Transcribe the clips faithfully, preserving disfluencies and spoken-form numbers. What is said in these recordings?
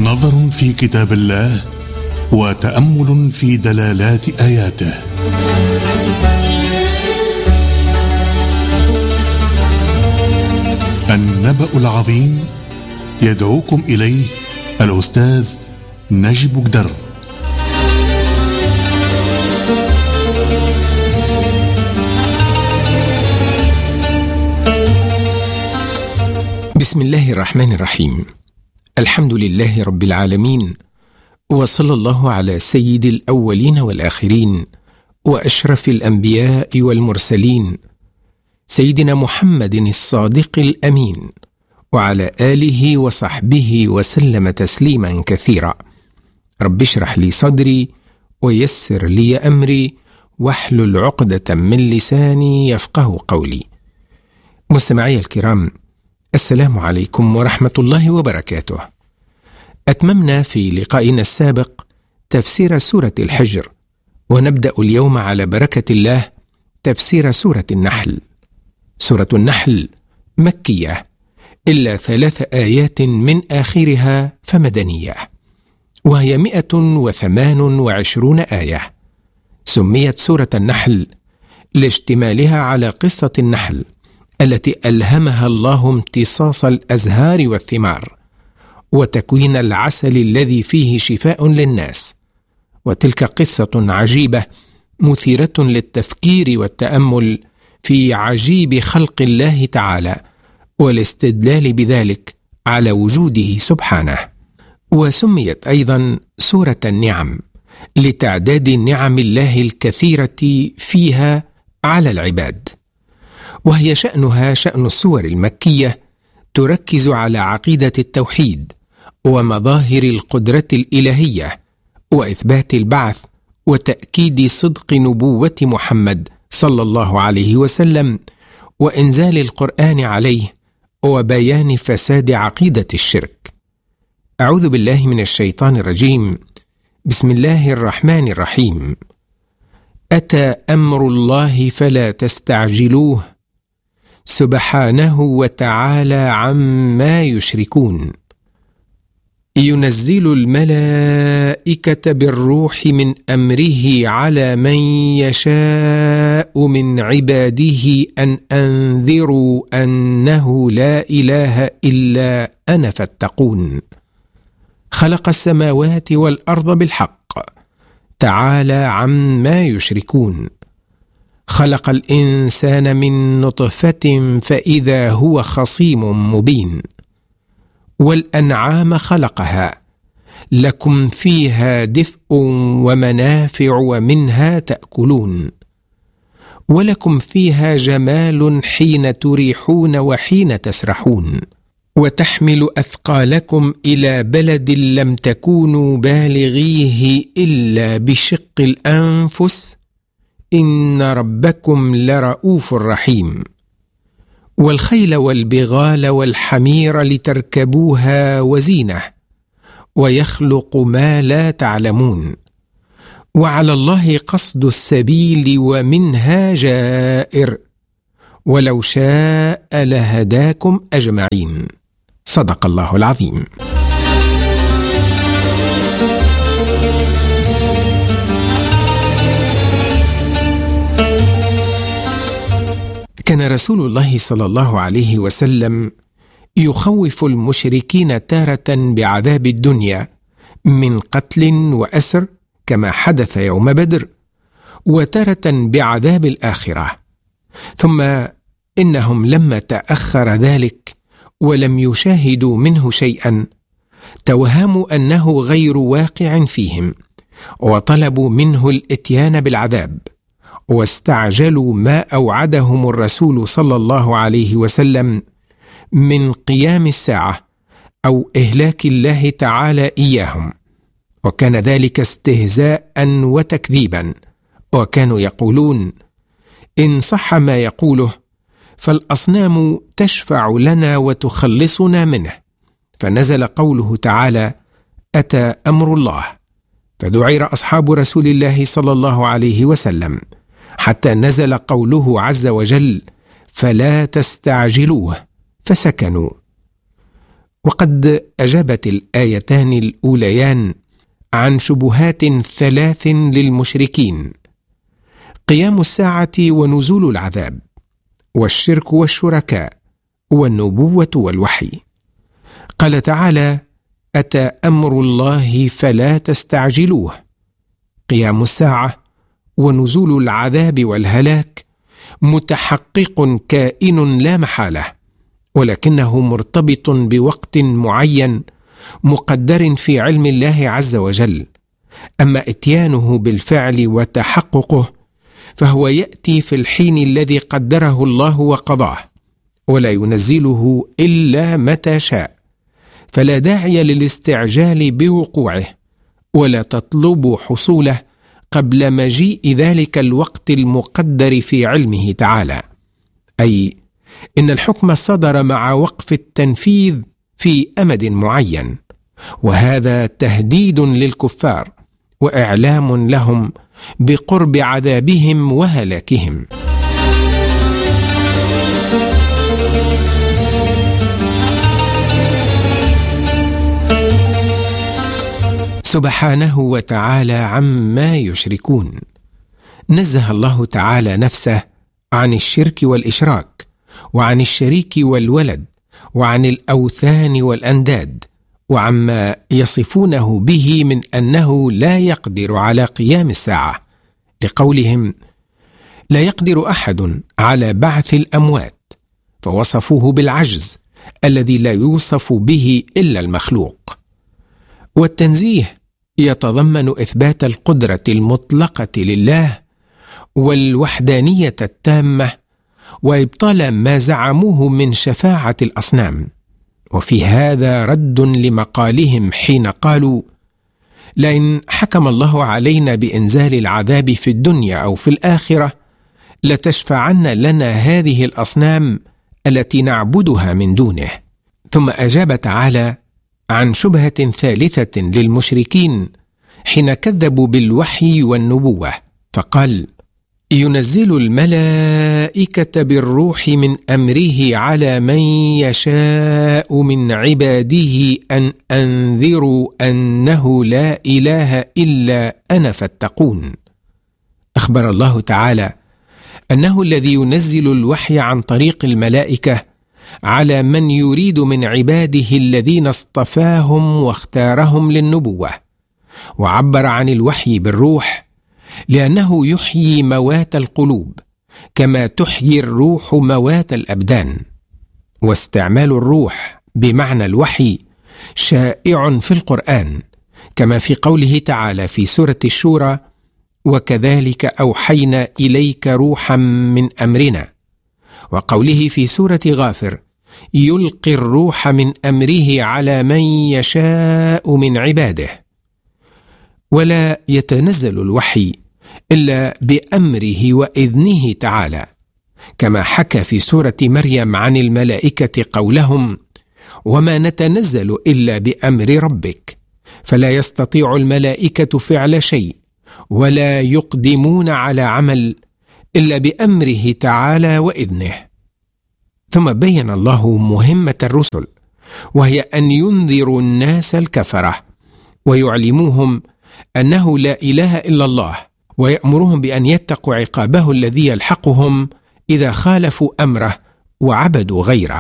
نظر في كتاب الله وتأمل في دلالات آياته. النبأ العظيم يدعوكم إليه الأستاذ ناجي بوجدر. بسم الله الرحمن الرحيم. الحمد لله رب العالمين، وصلى الله على سيد الأولين والآخرين وأشرف الأنبياء والمرسلين سيدنا محمد الصادق الأمين، وعلى آله وصحبه وسلم تسليما كثيرا. رب اشرح لي صدري ويسر لي أمري واحلل عقدة من لساني يفقه قولي. مستمعي الكرام، السلام عليكم ورحمة الله وبركاته. أتممنا في لقائنا السابق تفسير سورة الحجر، ونبدأ اليوم على بركة الله تفسير سورة النحل. سورة النحل مكية، إلا ثلاث آيات من آخرها فمدنية، وهي مئة وثمان وعشرون آية. سميت سورة النحل لاشتمالها على قصة النحل التي ألهمها الله امتصاص الأزهار والثمار وتكوين العسل الذي فيه شفاء للناس. وتلك قصة عجيبة مثيرة للتفكير والتأمل في عجيب خلق الله تعالى، والاستدلال بذلك على وجوده سبحانه. وسميت أيضا سورة النعم لتعداد نعم الله الكثيرة فيها على العباد. وهي شأنها شأن السور المكية، تركز على عقيدة التوحيد ومظاهر القدرة الإلهية وإثبات البعث وتأكيد صدق نبوة محمد صلى الله عليه وسلم وإنزال القرآن عليه وبيان فساد عقيدة الشرك. أعوذ بالله من الشيطان الرجيم. بسم الله الرحمن الرحيم. أتى أمر الله فلا تستعجلوه سبحانه وتعالى عما يشركون. ينزل الملائكة بالروح من أمره على من يشاء من عباده أن أنذروا أنه لا إله إلا أنا فاتقون. خلق السماوات والأرض بالحق تعالى عما يشركون. خلق الإنسان من نطفة فإذا هو خصيم مبين. والأنعام خلقها لكم فيها دفء ومنافع ومنها تأكلون، ولكم فيها جمال حين تريحون وحين تسرحون، وتحمل أثقالكم إلى بلد لم تكونوا بالغيه إلا بشق الأنفس إن ربكم لرؤوف رحيم. والخيل والبغال والحمير لتركبوها وزينة، ويخلق ما لا تعلمون، وعلى الله قصد السبيل ومنها جائر، ولو شاء لهداكم أجمعين. صدق الله العظيم. كان رسول الله صلى الله عليه وسلم يخوف المشركين تارة بعذاب الدنيا من قتل وأسر كما حدث يوم بدر، وتارة بعذاب الآخرة. ثم إنهم لما تأخر ذلك ولم يشاهدوا منه شيئا توهموا أنه غير واقع فيهم، وطلبوا منه الإتيان بالعذاب، واستعجلوا ما أوعدهم الرسول صلى الله عليه وسلم من قيام الساعة أو إهلاك الله تعالى إياهم، وكان ذلك استهزاء وتكذيبا. وكانوا يقولون: إن صح ما يقوله فالأصنام تشفع لنا وتخلصنا منه. فنزل قوله تعالى: أتى أمر الله، فذعر أصحاب رسول الله صلى الله عليه وسلم حتى نزل قوله عز وجل: فلا تستعجلوه، فسكنوا. وقد أجابت الآيتان الأوليان عن شبهات ثلاث للمشركين: قيام الساعة ونزول العذاب، والشرك والشركاء، والنبوة والوحي. قال تعالى: أتى أمر الله فلا تستعجلوه. قيام الساعة ونزول العذاب والهلاك متحقق كائن لا محالة، ولكنه مرتبط بوقت معين مقدر في علم الله عز وجل. أما إتيانه بالفعل وتحققه فهو يأتي في الحين الذي قدره الله وقضاه، ولا ينزله إلا متى شاء، فلا داعي للاستعجال بوقوعه، ولا تطلب حصوله قبل مجيء ذلك الوقت المقدر في علمه تعالى. أي إن الحكم صدر مع وقف التنفيذ في أمد معين، وهذا تهديد للكفار وإعلام لهم بقرب عذابهم وهلاكهم. سبحانه وتعالى عما يشركون. نزه الله تعالى نفسه عن الشرك والإشراك، وعن الشريك والولد، وعن الأوثان والأنداد، وعما يصفونه به من أنه لا يقدر على قيام الساعة، لقولهم: لا يقدر أحد على بعث الأموات، فوصفوه بالعجز الذي لا يوصف به إلا المخلوق. والتنزيه يتضمن إثبات القدرة المطلقة لله والوحدانية التامة، وإبطال ما زعموه من شفاعة الأصنام. وفي هذا رد لمقالهم حين قالوا: لئن حكم الله علينا بإنزال العذاب في الدنيا أو في الآخرة لتشفعن لنا هذه الأصنام التي نعبدها من دونه. ثم أجاب تعالى عن شبهة ثالثة للمشركين حين كذبوا بالوحي والنبوة، فقال: ينزل الملائكة بالروح من أمره على من يشاء من عباده أن أنذروا أنه لا إله إلا أنا فاتقون. أخبر الله تعالى أنه الذي ينزل الوحي عن طريق الملائكة على من يريد من عباده الذين اصطفاهم واختارهم للنبوة، وعبر عن الوحي بالروح لأنه يحيي موات القلوب كما تحيي الروح موات الأبدان. واستعمال الروح بمعنى الوحي شائع في القرآن، كما في قوله تعالى في سورة الشورى: وكذلك أوحينا إليك روحا من أمرنا، وقوله في سورة غافر: يلقي الروح من أمره على من يشاء من عباده. ولا يتنزل الوحي إلا بأمره وإذنه تعالى، كما حكى في سورة مريم عن الملائكة قولهم: وما نتنزل إلا بأمر ربك، فلا يستطيع الملائكة فعل شيء ولا يقدمون على عمل إلا بأمره تعالى وإذنه. ثم بين الله مهمة الرسل، وهي أن ينذروا الناس الكفرة ويعلموهم أنه لا إله إلا الله، ويأمرهم بأن يتقوا عقابه الذي يلحقهم إذا خالفوا أمره وعبدوا غيره.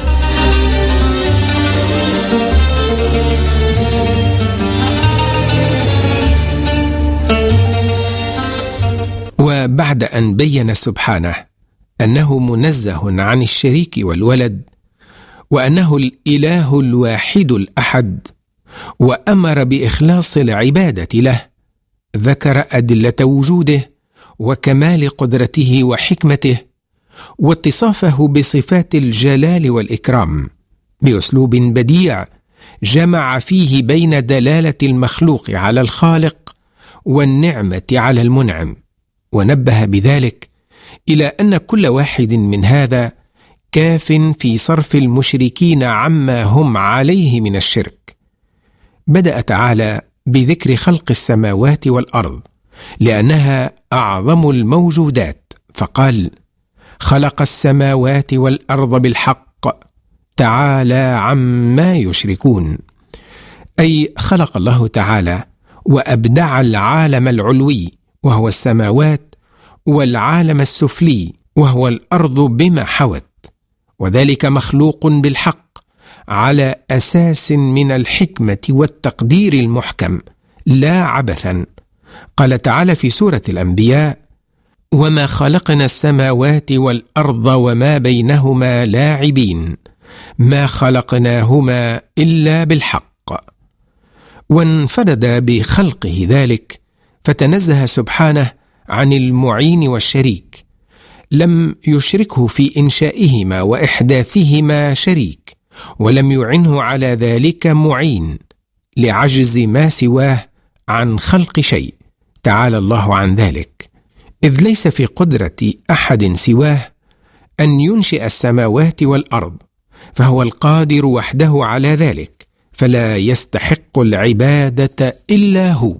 وبعد أن بين سبحانه أنه منزه عن الشريك والولد، وأنه الإله الواحد الأحد، وأمر بإخلاص العبادة له، ذكر أدلة وجوده وكمال قدرته وحكمته، واتصافه بصفات الجلال والإكرام بأسلوب بديع جمع فيه بين دلالة المخلوق على الخالق والنعمة على المنعم، ونبه بذلك إلى أن كل واحد من هذا كاف في صرف المشركين عما هم عليه من الشرك. بدأ تعالى بذكر خلق السماوات والأرض لأنها أعظم الموجودات، فقال: خلق السماوات والأرض بالحق تعالى عما يشركون. أي خلق الله تعالى وأبدع العالم العلوي وهو السماوات، والعالم السفلي وهو الأرض بما حوت، وذلك مخلوق بالحق على أساس من الحكمة والتقدير المحكم لا عبثا. قال تعالى في سورة الأنبياء: وما خلقنا السماوات والأرض وما بينهما لاعبين ما خلقناهما إلا بالحق. وانفرد بخلقه ذلك، فتنزه سبحانه عن المعين والشريك، لم يشركه في إنشائهما وإحداثهما شريك، ولم يعنه على ذلك معين، لعجز ما سواه عن خلق شيء، تعالى الله عن ذلك، إذ ليس في قدرة أحد سواه أن ينشئ السماوات والأرض، فهو القادر وحده على ذلك، فلا يستحق العبادة إلا هو.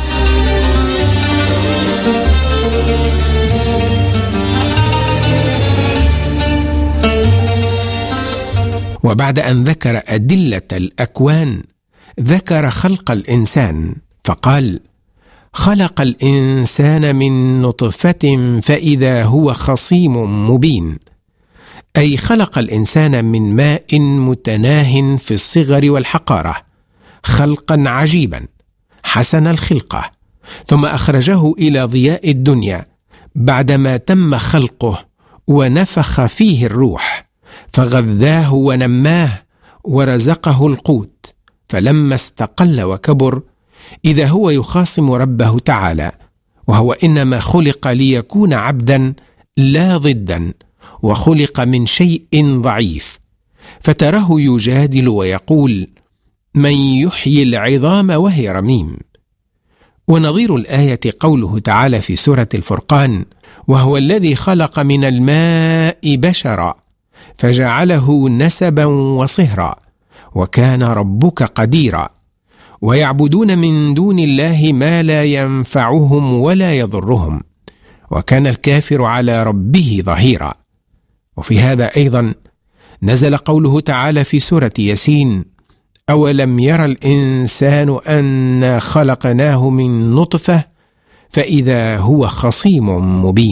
وبعد أن ذكر أدلة الأكوان ذكر خلق الإنسان، فقال: خلق الإنسان من نطفة فإذا هو خصيم مبين، أي خلق الإنسان من ماء متناه في الصغر والحقارة خلقا عجيبا حسن الخلقة، ثم أخرجه إلى ضياء الدنيا بعدما تم خلقه ونفخ فيه الروح، فغذاه ونماه ورزقه القوت، فلما استقل وكبر إذا هو يخاصم ربه تعالى، وهو إنما خلق ليكون عبدا لا ضدا، وخلق من شيء ضعيف، فتراه يجادل ويقول: من يحيي العظام وهي رميم. ونظير الآية قوله تعالى في سورة الفرقان: وهو الذي خلق من الماء بشرا فجعله نسبا وصهرا وكان ربك قديرا، ويعبدون من دون الله ما لا ينفعهم ولا يضرهم، وكان الكافر على ربه ظهيرا. وفي هذا أيضا نزل قوله تعالى في سورة ياسين: أولم يرى الإنسان أنا خلقناه من نطفة فإذا هو خصيم مبين.